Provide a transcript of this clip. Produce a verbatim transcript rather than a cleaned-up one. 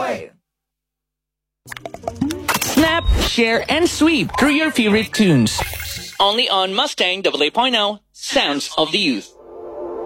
Enjoy! Snap, share, and sweep through your favorite tunes. Only on Mustang double A point oh, Sounds of the Youth.